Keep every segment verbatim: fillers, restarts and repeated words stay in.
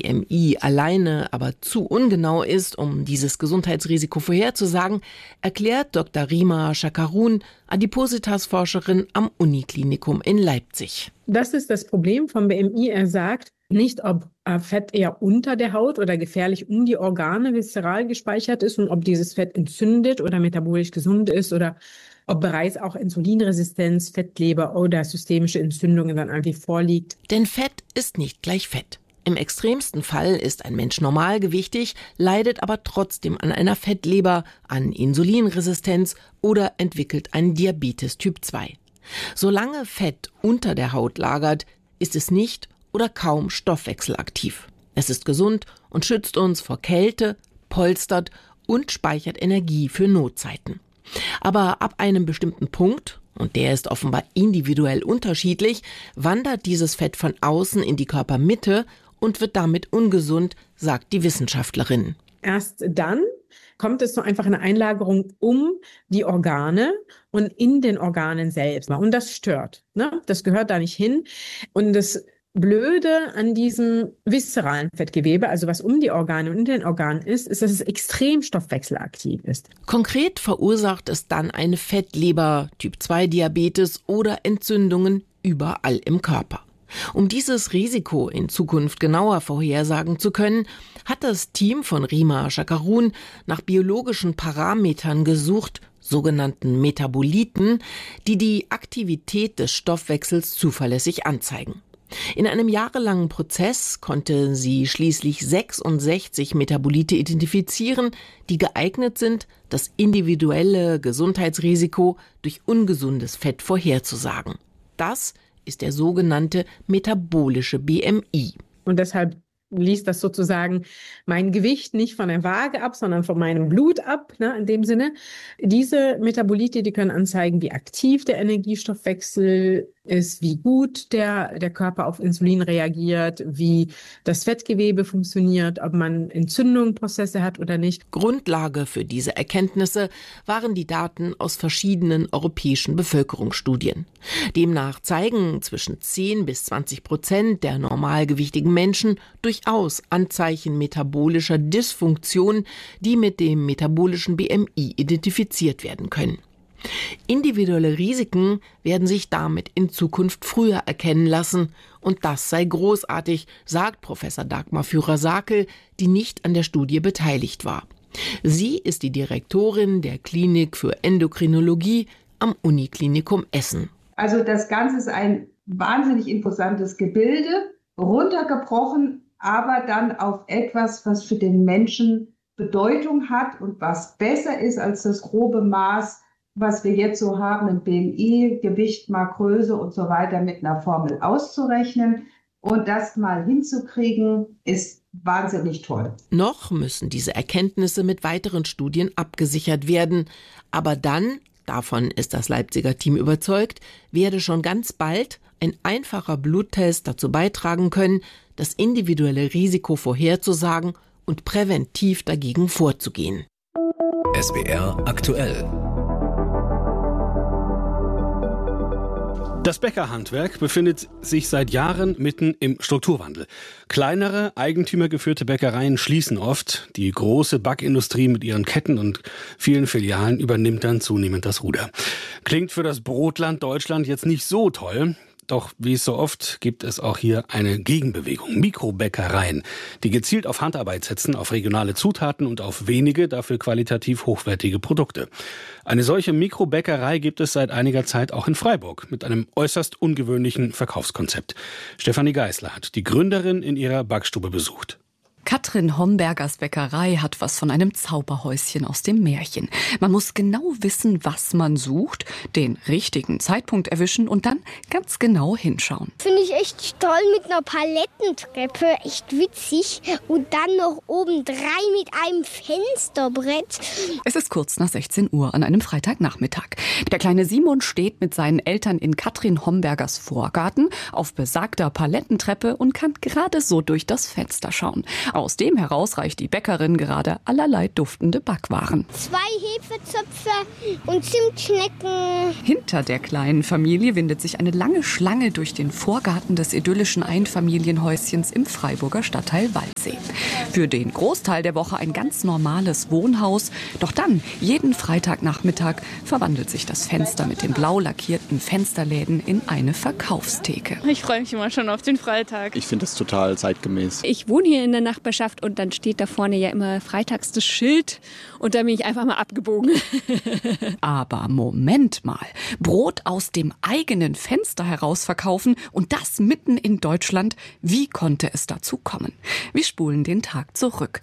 M I alleine aber zu ungenau ist, um dieses Gesundheitsrisiko vorherzusagen, erklärt Doktor Rima Chakarun, Adipositas-Forscherin am Uniklinikum in Leipzig. Das ist das Problem vom B M I. Er sagt nicht, ob Fett eher unter der Haut oder gefährlich um die Organe viszeral gespeichert ist und ob dieses Fett entzündet oder metabolisch gesund ist oder ob bereits auch Insulinresistenz, Fettleber oder systemische Entzündungen dann eigentlich vorliegt. Denn Fett ist nicht gleich Fett. Im extremsten Fall ist ein Mensch normalgewichtig, leidet aber trotzdem an einer Fettleber, an Insulinresistenz oder entwickelt einen Diabetes Typ zwei. Solange Fett unter der Haut lagert, ist es nicht oder kaum stoffwechselaktiv. Es ist gesund und schützt uns vor Kälte, polstert und speichert Energie für Notzeiten. Aber ab einem bestimmten Punkt, und der ist offenbar individuell unterschiedlich, wandert dieses Fett von außen in die Körpermitte und wird damit ungesund, sagt die Wissenschaftlerin. Erst dann kommt es zu einfach einer Einlagerung um die Organe und in den Organen selbst. Und das stört, ne? Das gehört da nicht hin. Und das Blöde an diesem viszeralen Fettgewebe, also was um die Organe und in den Organen ist, ist, dass es extrem stoffwechselaktiv ist. Konkret verursacht es dann eine Fettleber, Typ zwei Diabetes oder Entzündungen überall im Körper. Um dieses Risiko in Zukunft genauer vorhersagen zu können, hat das Team von Rima Chakarun nach biologischen Parametern gesucht, sogenannten Metaboliten, die die Aktivität des Stoffwechsels zuverlässig anzeigen. In einem jahrelangen Prozess konnte sie schließlich sechsundsechzig Metabolite identifizieren, die geeignet sind, das individuelle Gesundheitsrisiko durch ungesundes Fett vorherzusagen. Das ist der sogenannte metabolische B M I. Und deshalb liest das sozusagen mein Gewicht nicht von der Waage ab, sondern von meinem Blut ab, ne, in dem Sinne. Diese Metabolite, die können anzeigen, wie aktiv der Energiestoffwechsel ist, wie gut der, der Körper auf Insulin reagiert, wie das Fettgewebe funktioniert, ob man Entzündungsprozesse hat oder nicht. Grundlage für diese Erkenntnisse waren die Daten aus verschiedenen europäischen Bevölkerungsstudien. Demnach zeigen zwischen zehn bis zwanzig Prozent der normalgewichtigen Menschen durchaus Anzeichen metabolischer Dysfunktion, die mit dem metabolischen B M I identifiziert werden können. Individuelle Risiken werden sich damit in Zukunft früher erkennen lassen und das sei großartig, sagt Professor Dagmar Führer-Sakel, die nicht an der Studie beteiligt war. Sie ist die Direktorin der Klinik für Endokrinologie am Uniklinikum Essen. Also das Ganze ist ein wahnsinnig imposantes Gebilde, runtergebrochen, aber dann auf etwas, was für den Menschen Bedeutung hat und was besser ist als das grobe Maß, was wir jetzt so haben, im B M I, Gewicht mal Größe und so weiter mit einer Formel auszurechnen. Und das mal hinzukriegen, ist wahnsinnig toll. Noch müssen diese Erkenntnisse mit weiteren Studien abgesichert werden. Aber dann, davon ist das Leipziger Team überzeugt, werde schon ganz bald ein einfacher Bluttest dazu beitragen können, das individuelle Risiko vorherzusagen und präventiv dagegen vorzugehen. S W R aktuell. Das Bäckerhandwerk befindet sich seit Jahren mitten im Strukturwandel. Kleinere, eigentümergeführte Bäckereien schließen oft. Die große Backindustrie mit ihren Ketten und vielen Filialen übernimmt dann zunehmend das Ruder. Klingt für das Brotland Deutschland jetzt nicht so toll. Doch wie es so oft gibt es auch hier eine Gegenbewegung. Mikrobäckereien, die gezielt auf Handarbeit setzen, auf regionale Zutaten und auf wenige, dafür qualitativ hochwertige Produkte. Eine solche Mikrobäckerei gibt es seit einiger Zeit auch in Freiburg mit einem äußerst ungewöhnlichen Verkaufskonzept. Stefanie Geisler hat die Gründerin in ihrer Backstube besucht. Katrin Hombergers Bäckerei hat was von einem Zauberhäuschen aus dem Märchen. Man muss genau wissen, was man sucht, den richtigen Zeitpunkt erwischen und dann ganz genau hinschauen. Finde ich echt toll mit einer Palettentreppe, echt witzig. Und dann noch oben drei mit einem Fensterbrett. Es ist kurz nach sechzehn Uhr an einem Freitagnachmittag. Der kleine Simon steht mit seinen Eltern in Katrin Hombergers Vorgarten auf besagter Palettentreppe und kann gerade so durch das Fenster schauen. Aus dem heraus reicht die Bäckerin gerade allerlei duftende Backwaren. Zwei Hefezöpfe und Zimtschnecken. Hinter der kleinen Familie windet sich eine lange Schlange durch den Vorgarten des idyllischen Einfamilienhäuschens im Freiburger Stadtteil Waldsee. Für den Großteil der Woche ein ganz normales Wohnhaus. Doch dann, jeden Freitagnachmittag, verwandelt sich das Fenster mit den blau lackierten Fensterläden in eine Verkaufstheke. Ich freue mich immer schon auf den Freitag. Ich finde das total zeitgemäß. Ich wohne hier in der Nachbarschaft und dann steht da vorne ja immer freitags das Schild und da bin ich einfach mal abgebogen. Aber Moment mal, Brot aus dem eigenen Fenster heraus verkaufen und das mitten in Deutschland? Wie konnte es dazu kommen? Wir spulen den Tag zurück.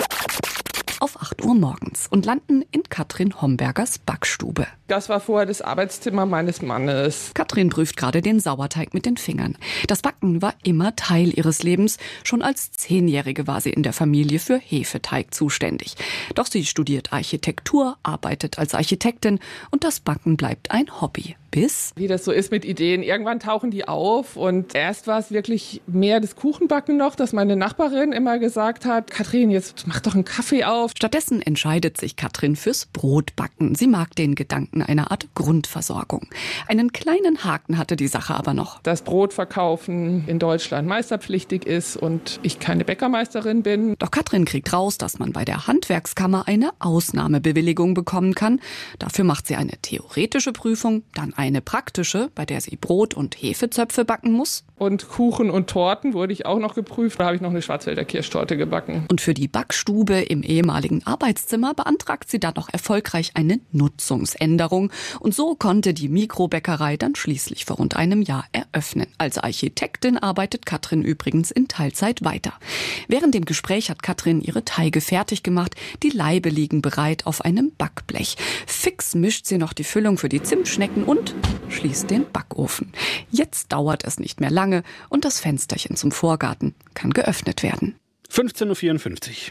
Auf acht Uhr morgens und landen in Katrin Hombergers Backstube. Das war vorher das Arbeitszimmer meines Mannes. Katrin prüft gerade den Sauerteig mit den Fingern. Das Backen war immer Teil ihres Lebens. Schon als Zehnjährige war sie in der Familie für Hefeteig zuständig. Doch sie studiert Architektur, arbeitet als Architektin und das Backen bleibt ein Hobby. Bis Wie das so ist mit Ideen. Irgendwann tauchen die auf und erst war es wirklich mehr das Kuchenbacken noch, dass meine Nachbarin immer gesagt hat, Katrin, jetzt mach doch einen Kaffee auf. Stattdessen entscheidet sich Katrin fürs Brotbacken. Sie mag den Gedanken einer Art Grundversorgung. Einen kleinen Haken hatte die Sache aber noch. Dass Brotverkaufen in Deutschland meisterpflichtig ist und ich keine Bäckermeisterin bin. Doch Katrin kriegt raus, dass man bei der Handwerkskammer eine Ausnahmebewilligung bekommen kann. Dafür macht sie eine theoretische Prüfung, dann eine praktische, bei der sie Brot und Hefezöpfe backen muss. Und Kuchen und Torten wurde ich auch noch geprüft. Da habe ich noch eine Schwarzwälder Kirschtorte gebacken. Und für die Backstube im ehemaligen Arbeitszimmer beantragt sie dann noch erfolgreich eine Nutzungsänderung. Und so konnte die Mikrobäckerei dann schließlich vor rund einem Jahr eröffnen. Als Architektin arbeitet Katrin übrigens in Teilzeit weiter. Während dem Gespräch hat Katrin ihre Teige fertig gemacht. Die Laibe liegen bereit auf einem Backblech. Fix mischt sie noch die Füllung für die Zimtschnecken und schließt den Backofen. Jetzt dauert es nicht mehr lange und das Fensterchen zum Vorgarten kann geöffnet werden. fünfzehn Uhr vierundfünfzig.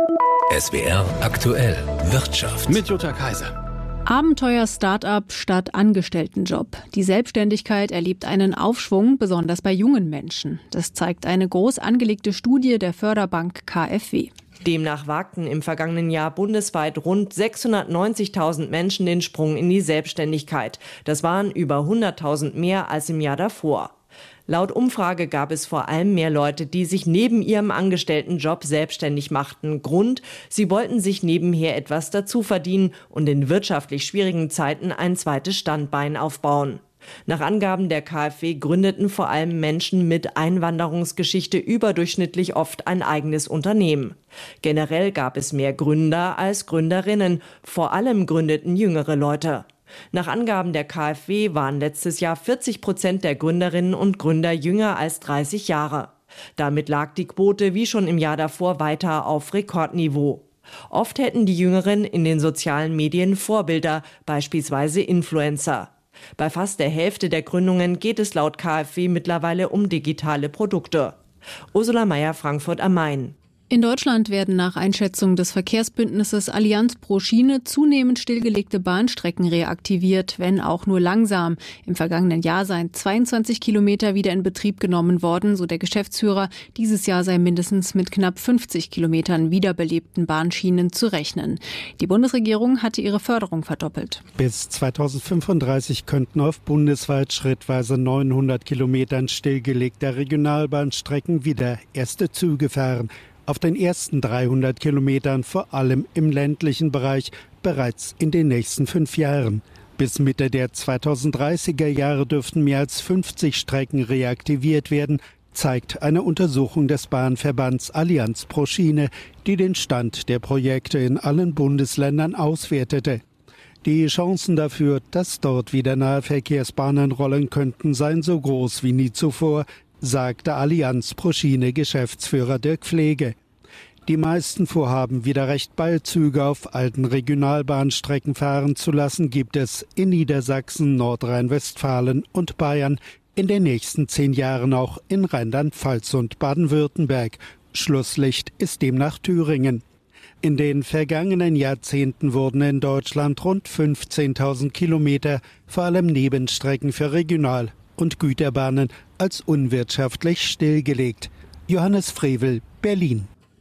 S W R aktuell Wirtschaft Mit Jutta Kaiser. Abenteuer-Start-up statt Angestelltenjob. Die Selbstständigkeit erlebt einen Aufschwung, besonders bei jungen Menschen. Das zeigt eine groß angelegte Studie der Förderbank K f W. Demnach wagten im vergangenen Jahr bundesweit rund sechshundertneunzigtausend Menschen den Sprung in die Selbstständigkeit. Das waren über hunderttausend mehr als im Jahr davor. Laut Umfrage gab es vor allem mehr Leute, die sich neben ihrem Angestelltenjob selbstständig machten. Grund: Sie wollten sich nebenher etwas dazu verdienen und in wirtschaftlich schwierigen Zeiten ein zweites Standbein aufbauen. Nach Angaben der K f W gründeten vor allem Menschen mit Einwanderungsgeschichte überdurchschnittlich oft ein eigenes Unternehmen. Generell gab es mehr Gründer als Gründerinnen. Vor allem gründeten jüngere Leute. Nach Angaben der K f W waren letztes Jahr vierzig Prozent der Gründerinnen und Gründer jünger als dreißig Jahre. Damit lag die Quote wie schon im Jahr davor weiter auf Rekordniveau. Oft hätten die Jüngeren in den sozialen Medien Vorbilder, beispielsweise Influencer. Bei fast der Hälfte der Gründungen geht es laut K f W mittlerweile um digitale Produkte. Ursula Mayer, Frankfurt am Main. In Deutschland werden nach Einschätzung des Verkehrsbündnisses Allianz pro Schiene zunehmend stillgelegte Bahnstrecken reaktiviert, wenn auch nur langsam. Im vergangenen Jahr seien zweiundzwanzig Kilometer wieder in Betrieb genommen worden, so der Geschäftsführer. Dieses Jahr sei mindestens mit knapp fünfzig Kilometern wiederbelebten Bahnschienen zu rechnen. Die Bundesregierung hatte ihre Förderung verdoppelt. Bis zweitausendfünfunddreißig könnten auf bundesweit schrittweise neunhundert Kilometern stillgelegter Regionalbahnstrecken wieder erste Züge fahren. Auf den ersten dreihundert Kilometern, vor allem im ländlichen Bereich, bereits in den nächsten fünf Jahren. Bis Mitte der zweitausenddreißiger Jahre dürften mehr als fünfzig Strecken reaktiviert werden, zeigt eine Untersuchung des Bahnverbands Allianz pro Schiene, die den Stand der Projekte in allen Bundesländern auswertete. Die Chancen dafür, dass dort wieder Nahverkehrsbahnen rollen könnten, seien so groß wie nie zuvor, sagte Allianz pro Schiene Geschäftsführer Dirk Pflege. Die meisten Vorhaben, wieder recht bald Züge auf alten Regionalbahnstrecken fahren zu lassen, gibt es in Niedersachsen, Nordrhein-Westfalen und Bayern, in den nächsten zehn Jahren auch in Rheinland-Pfalz und Baden-Württemberg. Schlusslicht ist demnach Thüringen. In den vergangenen Jahrzehnten wurden in Deutschland rund fünfzehntausend Kilometer, vor allem Nebenstrecken für Regional- und Güterbahnen, als unwirtschaftlich stillgelegt. Johannes Frevel, Berlin.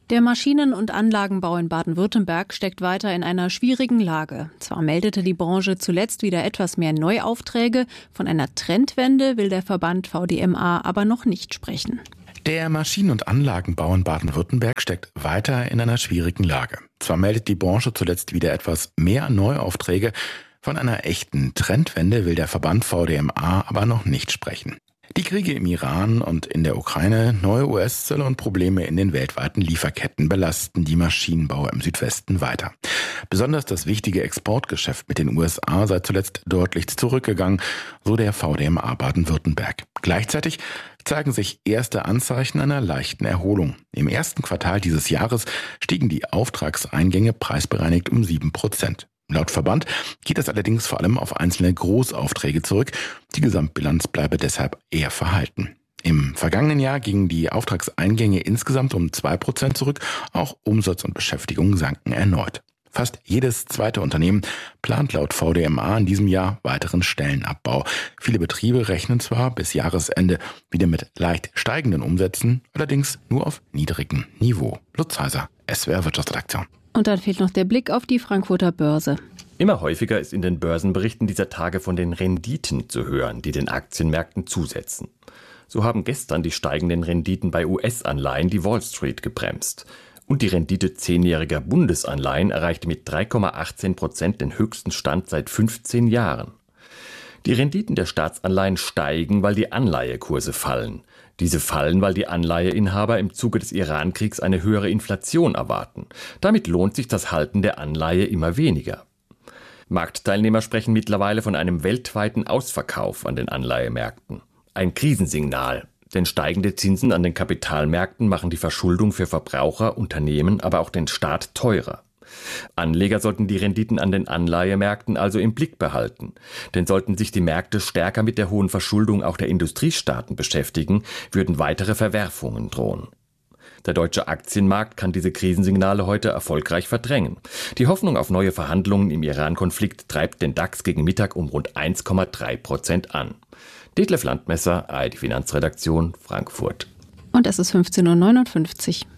Der Maschinen- und Anlagenbau in Baden-Württemberg steckt weiter in einer schwierigen Lage. Zwar meldete die Branche zuletzt wieder etwas mehr Neuaufträge, von einer Trendwende will der Verband V D M A aber noch nicht sprechen. Der Maschinen- und Anlagenbau in Baden-Württemberg steckt weiter in einer schwierigen Lage. Zwar meldet die Branche zuletzt wieder etwas mehr Neuaufträge, von einer echten Trendwende will der Verband V D M A aber noch nicht sprechen. Die Kriege im Iran und in der Ukraine, neue U S-Zölle und Probleme in den weltweiten Lieferketten belasten die Maschinenbauer im Südwesten weiter. Besonders das wichtige Exportgeschäft mit den U S A sei zuletzt deutlich zurückgegangen, so der V D M A Baden-Württemberg. Gleichzeitig zeigen sich erste Anzeichen einer leichten Erholung. Im ersten Quartal dieses Jahres stiegen die Auftragseingänge preisbereinigt um sieben Prozent. Laut Verband geht es allerdings vor allem auf einzelne Großaufträge zurück. Die Gesamtbilanz bleibe deshalb eher verhalten. Im vergangenen Jahr gingen die Auftragseingänge insgesamt um zwei Prozent zurück. Auch Umsatz und Beschäftigung sanken erneut. Fast jedes zweite Unternehmen plant laut V D M A in diesem Jahr weiteren Stellenabbau. Viele Betriebe rechnen zwar bis Jahresende wieder mit leicht steigenden Umsätzen, allerdings nur auf niedrigem Niveau. Lutz Heiser, S W R Wirtschaftsredaktion. Und dann fehlt noch der Blick auf die Frankfurter Börse. Immer häufiger ist in den Börsenberichten dieser Tage von den Renditen zu hören, die den Aktienmärkten zusetzen. So haben gestern die steigenden Renditen bei U S-Anleihen die Wall Street gebremst. Und die Rendite zehnjähriger Bundesanleihen erreichte mit drei Komma achtzehn Prozent den höchsten Stand seit fünfzehn Jahren. Die Renditen der Staatsanleihen steigen, weil die Anleihekurse fallen. Diese fallen, weil die Anleiheinhaber im Zuge des Iran-Kriegs eine höhere Inflation erwarten. Damit lohnt sich das Halten der Anleihe immer weniger. Marktteilnehmer sprechen mittlerweile von einem weltweiten Ausverkauf an den Anleihemärkten. Ein Krisensignal, denn steigende Zinsen an den Kapitalmärkten machen die Verschuldung für Verbraucher, Unternehmen, aber auch den Staat teurer. Anleger sollten die Renditen an den Anleihemärkten also im Blick behalten. Denn sollten sich die Märkte stärker mit der hohen Verschuldung auch der Industriestaaten beschäftigen, würden weitere Verwerfungen drohen. Der deutsche Aktienmarkt kann diese Krisensignale heute erfolgreich verdrängen. Die Hoffnung auf neue Verhandlungen im Iran-Konflikt treibt den DAX gegen Mittag um rund eins Komma drei Prozent an. Detlef Landmesser, A R D Finanzredaktion, Frankfurt. Und es ist fünfzehn Uhr neunundfünfzig.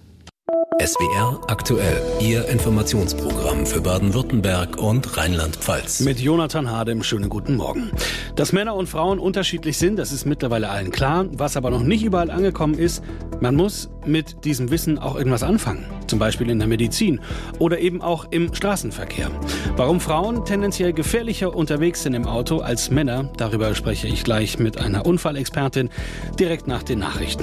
S W R aktuell, Ihr Informationsprogramm für Baden-Württemberg und Rheinland-Pfalz. Mit Jonathan Hadem, schönen guten Morgen. Dass Männer und Frauen unterschiedlich sind, das ist mittlerweile allen klar. Was aber noch nicht überall angekommen ist, man muss mit diesem Wissen auch irgendwas anfangen. Zum Beispiel in der Medizin oder eben auch im Straßenverkehr. Warum Frauen tendenziell gefährlicher unterwegs sind im Auto als Männer, darüber spreche ich gleich mit einer Unfallexpertin direkt nach den Nachrichten.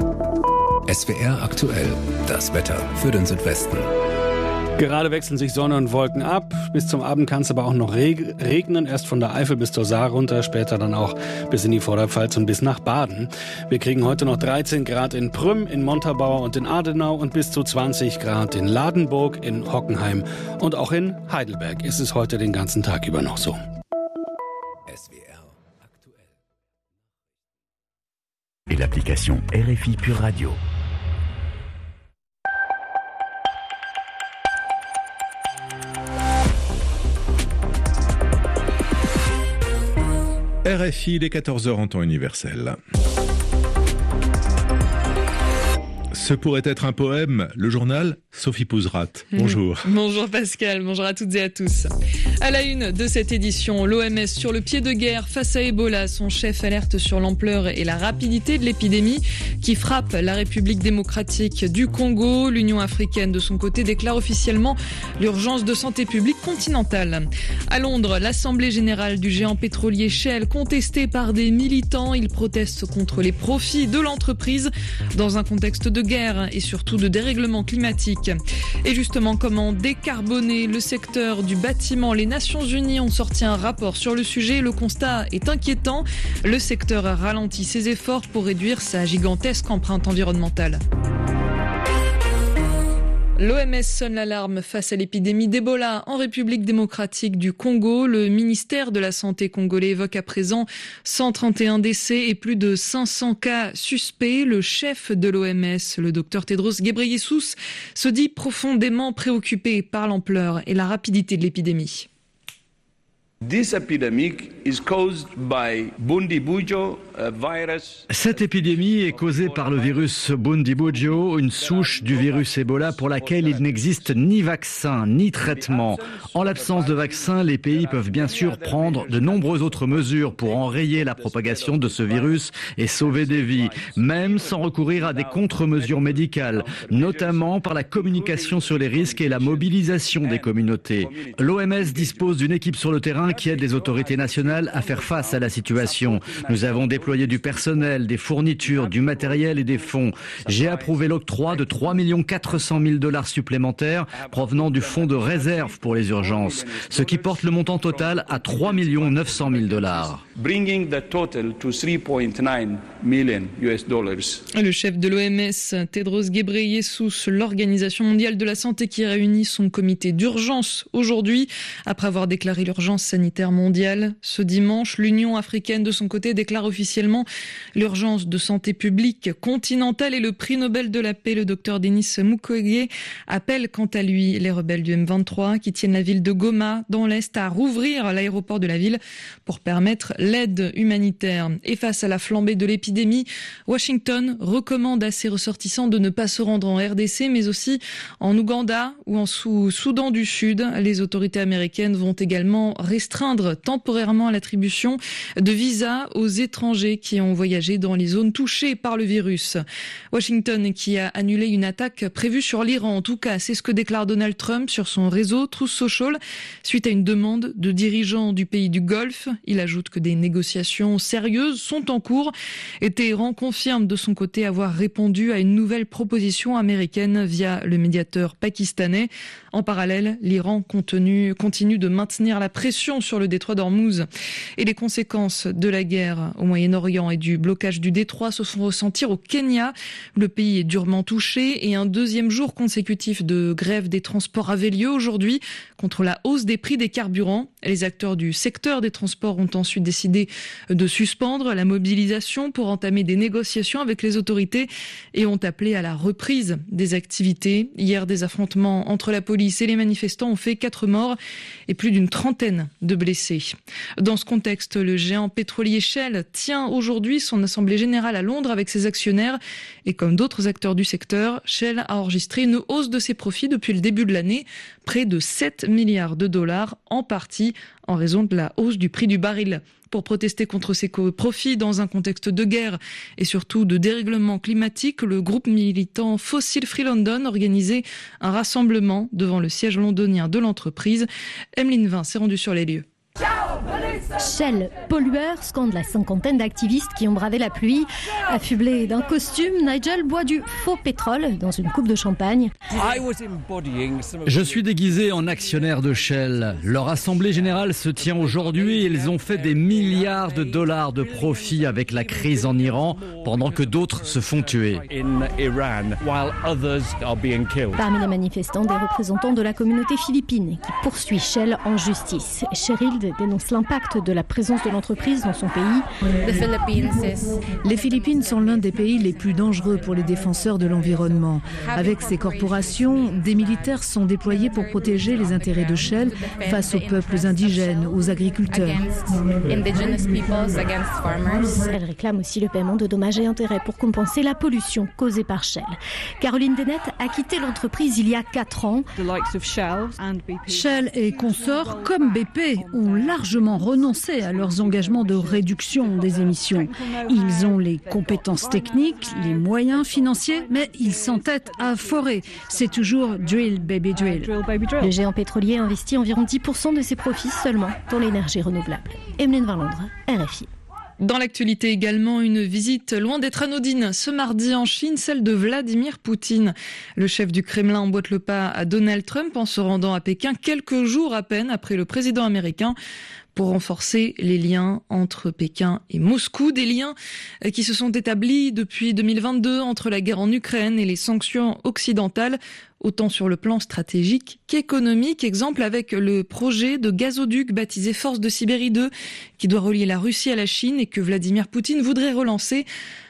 S W R aktuell, das Wetter für den Südwesten. Gerade wechseln sich Sonne und Wolken ab. Bis zum Abend kann es aber auch noch reg- regnen. Erst von der Eifel bis zur Saar runter, später dann auch bis in die Vorderpfalz und bis nach Baden. Wir kriegen heute noch dreizehn Grad in Prüm, in Montabaur und in Adenau und bis zu zwanzig Grad in Ladenburg, in Hockenheim und auch in Heidelberg ist es heute den ganzen Tag über noch so. S W R aktuell. Et l'application R F I Pure Radio. R F I, les quatorze heures en temps universel. Ce pourrait être un poème, le journal, Sophie Pouzrat. Bonjour. Mmh. Bonjour Pascal, bonjour à toutes et à tous. À la une de cette édition, l'O M S sur le pied de guerre face à Ebola. Son chef alerte sur l'ampleur et la rapidité de l'épidémie qui frappe la République démocratique du Congo. L'Union africaine, de son côté, déclare officiellement l'urgence de santé publique continentale. À Londres, l'Assemblée générale du géant pétrolier Shell, contestée par des militants. Ils protestent contre les profits de l'entreprise dans un contexte de guerre et surtout de dérèglement climatique. Et justement, comment décarboner le secteur du bâtiment ? Les Nations Unies ont sorti un rapport sur le sujet. Le constat est inquiétant. Le secteur ralentit ses efforts pour réduire sa gigantesque empreinte environnementale. L'O M S sonne l'alarme face à l'épidémie d'Ebola en République démocratique du Congo. Le ministère de la Santé congolais évoque à présent cent trente et un décès et plus de cinq cents cas suspects. Le chef de l'O M S, le docteur Tedros Ghebreyesus, se dit profondément préoccupé par l'ampleur et la rapidité de l'épidémie. Cette épidémie est causée par le virus Bundibugyo, une souche du virus Ebola pour laquelle il n'existe ni vaccin ni traitement. En l'absence de vaccin, les pays peuvent bien sûr prendre de nombreuses autres mesures pour enrayer la propagation de ce virus et sauver des vies, même sans recourir à des contre-mesures médicales, notamment par la communication sur les risques et la mobilisation des communautés. L'O M S dispose d'une équipe sur le terrain qui aide les autorités nationales à faire face à la situation. Nous avons déployé du personnel, des fournitures, du matériel et des fonds. J'ai approuvé l'octroi de trois millions quatre cent mille dollars supplémentaires provenant du fonds de réserve pour les urgences, ce qui porte le montant total à trois millions neuf cent mille dollars. Bringing the total to three point nine million U S dollars. Le chef de l'O M S, Tedros Ghebreyesus, l'Organisation mondiale de la santé qui réunit son comité d'urgence aujourd'hui, après avoir déclaré l'urgence sanitaire mondiale. Ce dimanche, l'Union africaine, de son côté, déclare officiellement l'urgence de santé publique continentale et le prix Nobel de la paix, le docteur Denis Mukwege, appelle quant à lui les rebelles du M vingt-trois qui tiennent la ville de Goma, dans l'Est, à rouvrir l'aéroport de la ville pour permettre l'aide humanitaire. Et face à la flambée de l'épidémie, Washington recommande à ses ressortissants de ne pas se rendre en R D C, mais aussi en Ouganda ou en Soudan du Sud. Les autorités américaines vont également restreindre temporairement l'attribution de visas aux étrangers qui ont voyagé dans les zones touchées par le virus. Washington qui a annulé une attaque prévue sur l'Iran. En tout cas, c'est ce que déclare Donald Trump sur son réseau Truth Social suite à une demande de dirigeants du pays du Golfe. Il ajoute que des négociations sérieuses sont en cours et Téhéran confirme de son côté avoir répondu à une nouvelle proposition américaine via le médiateur pakistanais. En parallèle, l'Iran continue, continue de maintenir la pression sur le détroit d'Ormuz. Et les conséquences de la guerre au Moyen-Orient et du blocage du détroit se font ressentir au Kenya. Le pays est durement touché et un deuxième jour consécutif de grève des transports avait lieu aujourd'hui contre la hausse des prix des carburants. Les acteurs du secteur des transports ont ensuite décidé de suspendre la mobilisation pour entamer des négociations avec les autorités et ont appelé à la reprise des activités. Hier, des affrontements entre la police et les manifestants ont fait quatre morts et plus d'une trentaine de blessés. Dans ce contexte, le géant pétrolier Shell tient aujourd'hui son assemblée générale à Londres avec ses actionnaires et comme d'autres acteurs du secteur, Shell a enregistré une hausse de ses profits depuis le début de l'année, près de sept milliards de dollars, en partie en raison de la hausse du prix du baril. Pour protester contre ces profits dans un contexte de guerre et surtout de dérèglement climatique, le groupe militant Fossil Free London organisait un rassemblement devant le siège londonien de l'entreprise. Emeline Vin s'est rendue sur les lieux. Shell, pollueur, scande la cinquantaine d'activistes qui ont bravé la pluie. Affublé d'un costume, Nigel boit du faux pétrole dans une coupe de champagne. Je suis déguisé en actionnaire de Shell. Leur assemblée générale se tient aujourd'hui et ils ont fait des milliards de dollars de profit avec la crise en Iran pendant que d'autres se font tuer. Parmi les manifestants, des représentants de la communauté philippine qui poursuit Shell en justice. Cheryl dénonce l'impact de la présence de l'entreprise dans son pays. Les Philippines sont l'un des pays les plus dangereux pour les défenseurs de l'environnement. Avec ces corporations, des militaires sont déployés pour protéger les intérêts de Shell face aux peuples indigènes, aux agriculteurs. Elle réclame aussi le paiement de dommages et intérêts pour compenser la pollution causée par Shell. Caroline Dennett a quitté l'entreprise il y a quatre ans. Shell et consorts comme B P ont largement renoncé à leurs engagements de réduction des émissions. Ils ont les compétences techniques, les moyens financiers, mais ils s'entêtent à forer. C'est toujours drill, baby drill. Le géant pétrolier investit environ dix pour cent de ses profits seulement dans l'énergie renouvelable. Emeline Vin Londres, R F I. Dans l'actualité également, une visite loin d'être anodine ce mardi en Chine, celle de Vladimir Poutine. Le chef du Kremlin emboîte le pas à Donald Trump en se rendant à Pékin quelques jours à peine après le président américain pour renforcer les liens entre Pékin et Moscou, des liens qui se sont établis depuis deux mille vingt-deux entre la guerre en Ukraine et les sanctions occidentales, autant sur le plan stratégique qu'économique. Exemple avec le projet de gazoduc baptisé Force de Sibérie deux, qui doit relier la Russie à la Chine et que Vladimir Poutine voudrait relancer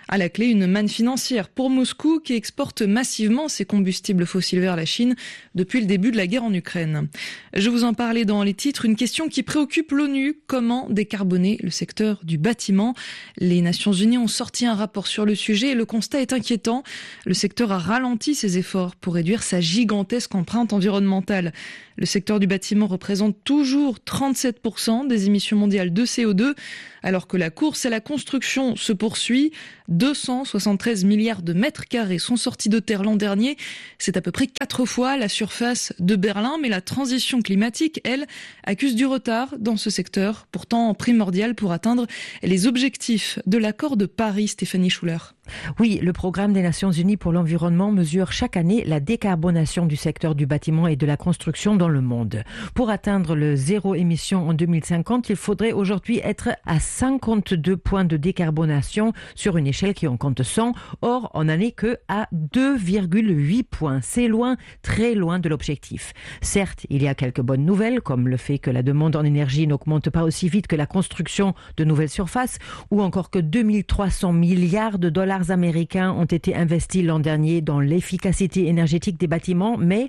À la clé, une manne financière pour Moscou qui exporte massivement ses combustibles fossiles vers la Chine depuis le début de la guerre en Ukraine. Je vous en parlais dans les titres, une question qui préoccupe l'ONU, comment décarboner le secteur du bâtiment. Les Nations Unies ont sorti un rapport sur le sujet et le constat est inquiétant. Le secteur a ralenti ses efforts pour réduire sa gigantesque empreinte environnementale. Le secteur du bâtiment représente toujours trente-sept pour cent des émissions mondiales de C O deux, alors que la course à la construction se poursuit. deux cent soixante-treize milliards de mètres carrés sont sortis de terre l'an dernier. C'est à peu près quatre fois la surface de Berlin, mais la transition climatique, elle, accuse du retard dans ce secteur, pourtant primordial pour atteindre les objectifs de l'accord de Paris. Stéphanie Schuller. Oui, le programme des Nations Unies pour l'environnement mesure chaque année la décarbonation du secteur du bâtiment et de la construction dans le monde. Pour atteindre le zéro émission en deux mille cinquante, il faudrait aujourd'hui être à cinquante-deux points de décarbonation sur une échelle qui en compte cent. Or, on n'en est que à deux virgule huit points. C'est loin, très loin de l'objectif. Certes, il y a quelques bonnes nouvelles, comme le fait que la demande en énergie n'augmente pas aussi vite que la construction de nouvelles surfaces, ou encore que deux mille trois cents milliards de dollars américains ont été investis l'an dernier dans l'efficacité énergétique des bâtiments, mais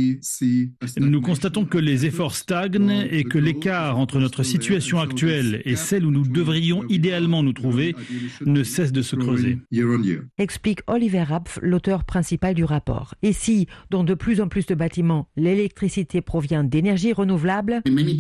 nous constatons que les efforts stagnent et que l'écart entre notre situation actuelle et celle où nous devrions idéalement nous trouver ne cesse de se creuser. Explique Oliver Rapf, l'auteur principal du rapport. Et si, dans de plus en plus de bâtiments, l'électricité provient d'énergies renouvelables,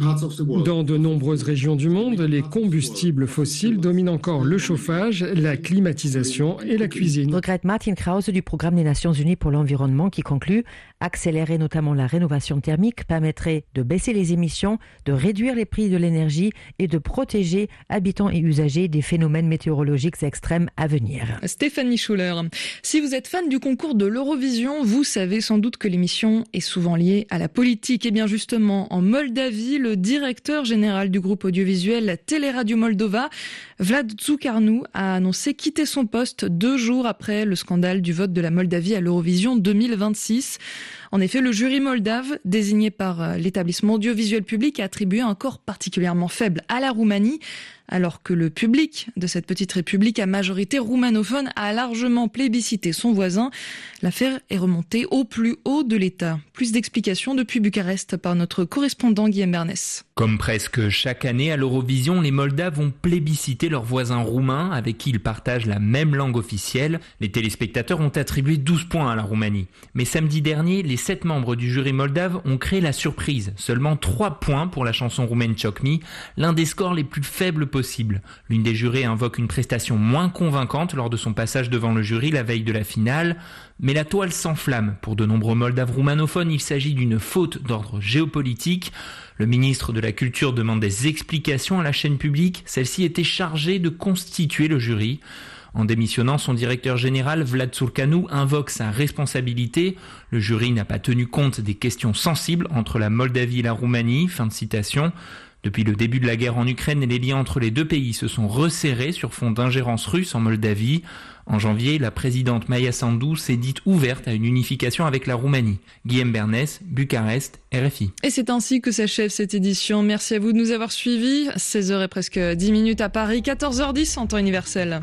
dans de nombreuses régions du monde, les combustibles fossiles dominent encore le chauffage, la climatisation et la cuisine. Regrette Martin Krause du programme des Nations Unies pour l'environnement qui conclut accélérer notamment la rénovation thermique permettrait de baisser les émissions, de réduire les prix de l'énergie et de protéger habitants et usagers des phénomènes météorologiques extrêmes à venir. Stéphanie Schuller. Si vous êtes fan du concours de l'Eurovision, vous savez sans doute que l'émission est souvent liée à la politique. Et bien justement, en Moldavie, le directeur général du groupe audiovisuel Teleradio Moldova, Vlad Zucarnu, a annoncé quitter son poste deux jours après le scandale du vote de la Moldavie à l'Eurovision deux mille vingt-six. En effet, le jury moldave, désigné par l'établissement audiovisuel public, a attribué un score particulièrement faible à la Roumanie, alors que le public de cette petite république à majorité roumanophone a largement plébiscité son voisin. L'affaire est remontée au plus haut de l'État. Plus d'explications depuis Bucarest par notre correspondant Guillaume Bernès. Comme presque chaque année à l'Eurovision, les Moldaves ont plébiscité leurs voisins roumains avec qui ils partagent la même langue officielle. Les téléspectateurs ont attribué douze points à la Roumanie. Mais samedi dernier, les sept membres du jury moldave ont créé la surprise. Seulement trois points pour la chanson roumaine Choc Me, l'un des scores les plus faibles possibles. L'une des jurés invoque une prestation moins convaincante lors de son passage devant le jury la veille de la finale. Mais la toile s'enflamme. Pour de nombreux Moldaves roumanophones, il s'agit d'une faute d'ordre géopolitique. Le ministre de la Culture demande des explications à la chaîne publique. Celle-ci était chargée de constituer le jury. En démissionnant, son directeur général, Vlad Zucarnu, invoque sa responsabilité. Le jury n'a pas tenu compte des questions sensibles entre la Moldavie et la Roumanie. Fin de citation. Depuis le début de la guerre en Ukraine, les liens entre les deux pays se sont resserrés sur fond d'ingérence russe en Moldavie. En janvier, la présidente Maia Sandu s'est dite ouverte à une unification avec la Roumanie. Guillaume Bernès, Bucarest, R F I. Et c'est ainsi que s'achève cette édition. Merci à vous de nous avoir suivis. seize heures et presque dix minutes à Paris, quatorze heures dix en temps universel.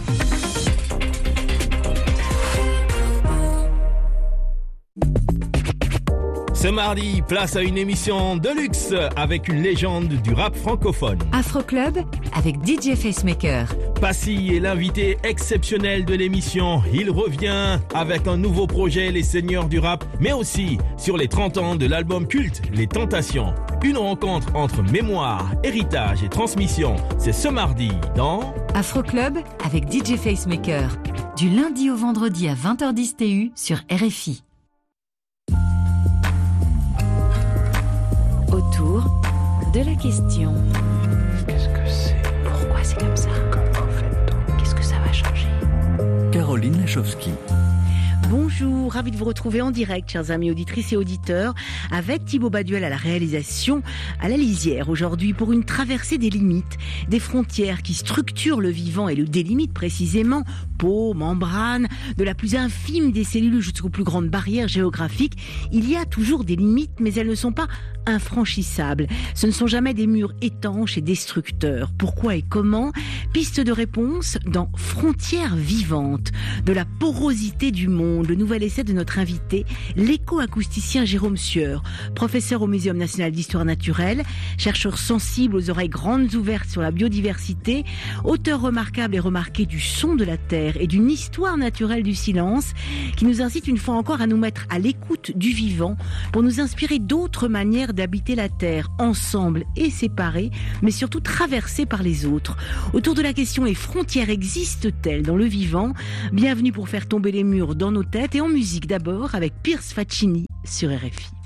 Ce mardi, place à une émission de luxe avec une légende du rap francophone. Afro Club avec D J Facemaker. Passy est l'invité exceptionnel de l'émission. Il revient avec un nouveau projet, Les Seigneurs du Rap, mais aussi sur les trente ans de l'album culte Les Tentations. Une rencontre entre mémoire, héritage et transmission. C'est ce mardi dans Afro Club avec D J Facemaker. Du lundi au vendredi à vingt heures dix T U sur R F I. Autour de la question. Qu'est-ce que c'est? Pourquoi c'est comme ça? Comment fait-on? Qu'est-ce que ça va changer? Caroline Lachowski. Bonjour, ravi de vous retrouver en direct, chers amis auditrices et auditeurs, avec Thibaut Baduel à la réalisation, à la lisière aujourd'hui pour une traversée des limites, des frontières qui structurent le vivant et le délimitent précisément, peau, membrane, de la plus infime des cellules jusqu'aux plus grandes barrières géographiques. Il y a toujours des limites, mais elles ne sont pas infranchissables. Ce ne sont jamais des murs étanches et destructeurs. Pourquoi et comment ? Piste de réponse dans Frontières vivantes, de la porosité du monde, le nouvel essai de notre invité, l'éco-acousticien Jérôme Sieur, professeur au Muséum national d'histoire naturelle, chercheur sensible aux oreilles grandes ouvertes sur la biodiversité, auteur remarquable et remarqué du son de la terre et d'une histoire naturelle du silence, qui nous incite une fois encore à nous mettre à l'écoute du vivant pour nous inspirer d'autres manières d'habiter la terre, ensemble et séparés, mais surtout traversés par les autres. Autour de la question, les frontières existent-elles dans le vivant ? Bienvenue pour faire tomber les murs dans nos têtes et en musique d'abord avec Pierce Faccini sur R F I.